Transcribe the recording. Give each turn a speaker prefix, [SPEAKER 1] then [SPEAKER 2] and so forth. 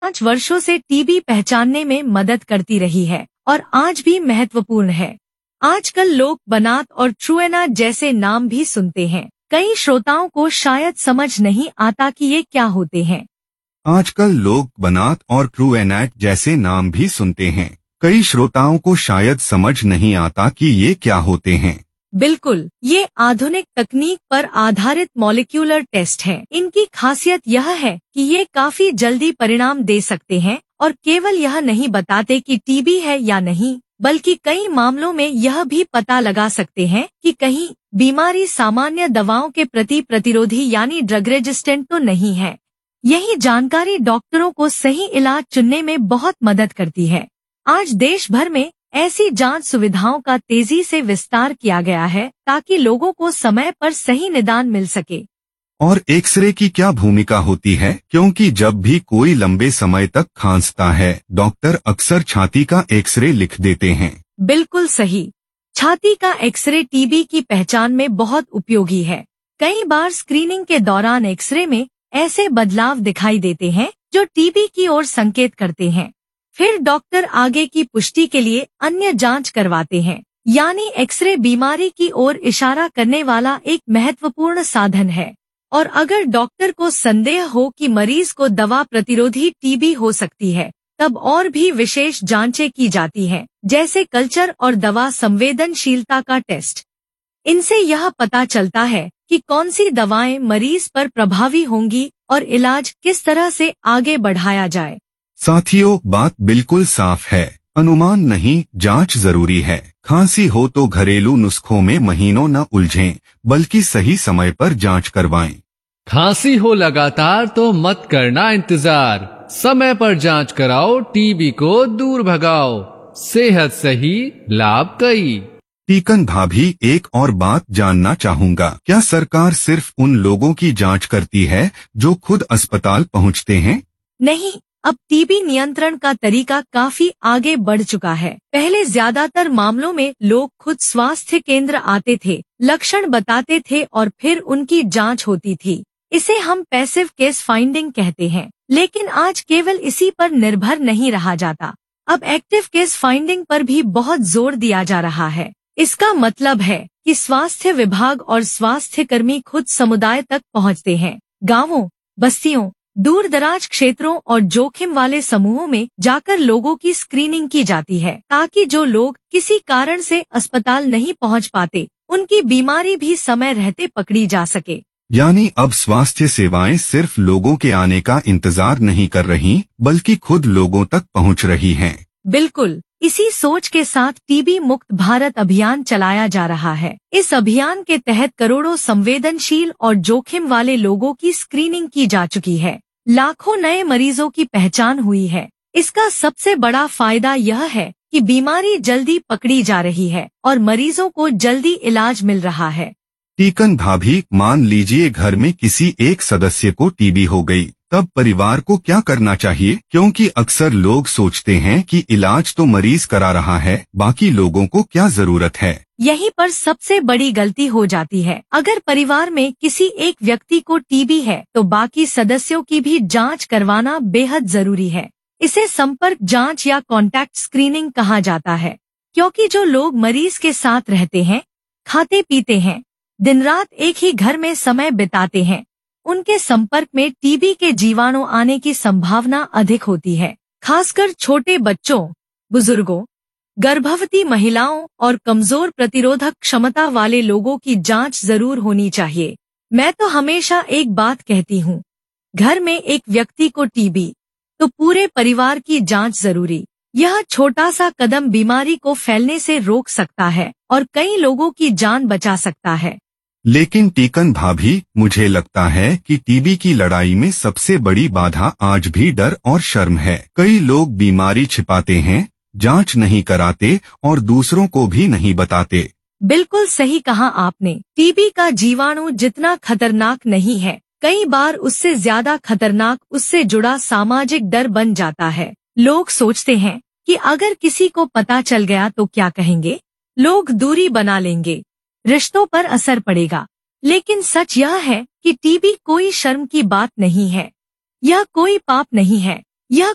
[SPEAKER 1] 5 वर्षों से टीबी पहचानने में मदद करती रही है और आज भी महत्वपूर्ण है। आजकल लोग बनात और ट्रूएना जैसे नाम भी सुनते हैं। कई श्रोताओं को शायद समझ नहीं आता कि ये क्या होते हैं।
[SPEAKER 2] आजकल लोग बनात और ट्रूएनैट जैसे नाम भी सुनते हैं। कई श्रोताओं को शायद समझ नहीं आता कि ये क्या होते हैं।
[SPEAKER 1] बिल्कुल, ये आधुनिक तकनीक पर आधारित मॉलिक्यूलर टेस्ट है। इनकी खासियत यह है कि ये काफी जल्दी परिणाम दे सकते हैं और केवल यह नहीं बताते कि टीबी है या नहीं, बल्कि कई मामलों में यह भी पता लगा सकते हैं कि कहीं बीमारी सामान्य दवाओं के प्रति प्रतिरोधी यानी ड्रग रेजिस्टेंट तो नहीं है। यही जानकारी डॉक्टरों को सही इलाज चुनने में बहुत मदद करती है। आज देश भर में ऐसी जांच सुविधाओं का तेजी से विस्तार किया गया है ताकि लोगों को समय पर सही निदान मिल सके।
[SPEAKER 2] और एक्सरे की क्या भूमिका होती है, क्योंकि जब भी कोई लंबे समय तक खांसता है, डॉक्टर अक्सर छाती का एक्सरे लिख देते हैं।
[SPEAKER 1] बिल्कुल सही। छाती का एक्सरे टीबी की पहचान में बहुत उपयोगी है। कई बार स्क्रीनिंग के दौरान एक्सरे में ऐसे बदलाव दिखाई देते हैं जो टीबी की ओर संकेत करते हैं। फिर डॉक्टर आगे की पुष्टि के लिए अन्य जांच करवाते हैं। यानी एक्सरे बीमारी की ओर इशारा करने वाला एक महत्वपूर्ण साधन है। और अगर डॉक्टर को संदेह हो कि मरीज को दवा प्रतिरोधी टीबी हो सकती है, तब और भी विशेष जांचें की जाती हैं, जैसे कल्चर और दवा संवेदनशीलता का टेस्ट। इनसे यह पता चलता है कि कौन सी दवाएं मरीज पर प्रभावी होंगी और इलाज किस तरह से आगे बढ़ाया जाए।
[SPEAKER 2] साथियों, बात बिल्कुल साफ है। अनुमान नहीं, जांच जरूरी है। खांसी हो तो घरेलू नुस्खों में महीनों न उलझें, बल्कि सही समय पर जांच करवाएं।
[SPEAKER 3] खांसी हो लगातार तो मत करना इंतजार, समय पर जांच कराओ, टीबी को दूर भगाओ। सेहत सही, लाभ कई।
[SPEAKER 2] टीकन भाभी, एक और बात जानना चाहूंगा, क्या सरकार सिर्फ उन लोगों की जांच करती है जो खुद अस्पताल पहुंचते हैं?
[SPEAKER 1] नहीं, अब टीबी नियंत्रण का तरीका काफी आगे बढ़ चुका है। पहले ज्यादातर मामलों में लोग खुद स्वास्थ्य केंद्र आते थे, लक्षण बताते थे और फिर उनकी जांच होती थी। इसे हम पैसिव केस फाइंडिंग कहते हैं। लेकिन आज केवल इसी पर निर्भर नहीं रहा जाता। अब एक्टिव केस फाइंडिंग पर भी बहुत जोर दिया जा रहा है। इसका मतलब है कि स्वास्थ्य विभाग और स्वास्थ्य कर्मी खुद समुदाय तक पहुंचते हैं। गांवों, बस्तियों, दूर दराज क्षेत्रों और जोखिम वाले समूहों में जाकर लोगों की स्क्रीनिंग की जाती है, ताकि जो लोग किसी कारण से अस्पताल नहीं पहुंच पाते, उनकी बीमारी भी समय रहते पकड़ी जा सके।
[SPEAKER 2] यानी अब स्वास्थ्य सेवाएं सिर्फ लोगों के आने का इंतजार नहीं कर रही, बल्कि खुद लोगों तक पहुंच रही हैं।
[SPEAKER 1] बिल्कुल, इसी सोच के साथ टीबी मुक्त भारत अभियान चलाया जा रहा है। इस अभियान के तहत करोड़ों संवेदनशील और जोखिम वाले लोगों की स्क्रीनिंग की जा चुकी है। लाखों नए मरीजों की पहचान हुई है। इसका सबसे बड़ा फायदा यह है कि बीमारी जल्दी पकड़ी जा रही है और मरीजों को जल्दी इलाज मिल रहा है।
[SPEAKER 2] टीकन भाभी, मान लीजिए घर में किसी एक सदस्य को टीबी हो गई, तब परिवार को क्या करना चाहिए? क्योंकि अक्सर लोग सोचते हैं कि इलाज तो मरीज करा रहा है, बाकी लोगों को क्या जरूरत है।
[SPEAKER 1] यहीं पर सबसे बड़ी गलती हो जाती है। अगर परिवार में किसी एक व्यक्ति को टीबी है, तो बाकी सदस्यों की भी जांच करवाना बेहद जरूरी है। इसे संपर्क जांच या कॉन्टैक्ट स्क्रीनिंग कहा जाता है, क्योंकि जो लोग मरीज के साथ रहते हैं, खाते पीते हैं, दिन रात एक ही घर में समय बिताते हैं, उनके संपर्क में टीबी के जीवाणु आने की संभावना अधिक होती है। खासकर छोटे बच्चों, बुजुर्गों, गर्भवती महिलाओं और कमजोर प्रतिरोधक क्षमता वाले लोगों की जांच जरूर होनी चाहिए। मैं तो हमेशा एक बात कहती हूँ, घर में एक व्यक्ति को टीबी, तो पूरे परिवार की जांच जरूरी। यह छोटा सा कदम बीमारी को फैलने से रोक सकता है और कई लोगों की जान बचा सकता है।
[SPEAKER 2] लेकिन टीकन भाभी, मुझे लगता है कि टीबी की लड़ाई में सबसे बड़ी बाधा आज भी डर और शर्म है। कई लोग बीमारी छिपाते हैं, जांच नहीं कराते और दूसरों को भी नहीं बताते।
[SPEAKER 1] बिल्कुल सही कहा आपने। टीबी का जीवाणु जितना खतरनाक नहीं है, कई बार उससे ज्यादा खतरनाक उससे जुड़ा सामाजिक डर बन जाता है। लोग सोचते हैं कि अगर किसी को पता चल गया तो क्या कहेंगे, लोग दूरी बना लेंगे, रिश्तों पर असर पड़ेगा। लेकिन सच यह है कि टीबी कोई शर्म की बात नहीं है, यह कोई पाप नहीं है।